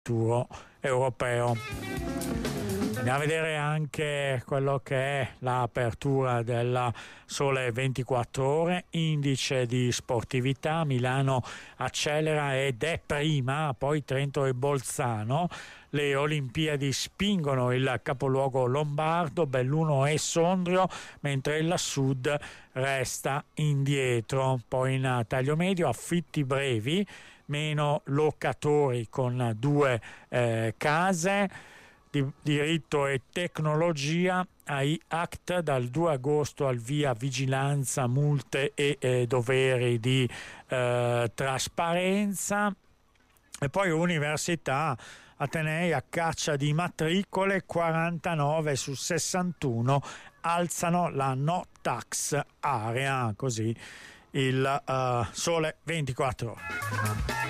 futuro europeo. Andiamo a vedere anche quello che è l'apertura della Sole 24 Ore, indice di sportività, Milano accelera ed è prima, poi Trento e Bolzano. Le Olimpiadi spingono il capoluogo lombardo, Belluno e Sondrio, mentre il Sud resta indietro. Poi in taglio medio affitti brevi, meno locatori con due case. Diritto e tecnologia, AI Act dal 2 agosto al via vigilanza, multe e doveri di trasparenza. E poi università, atenei a caccia di matricole, 49 su 61 alzano la no tax area, così il Sole 24 Ore.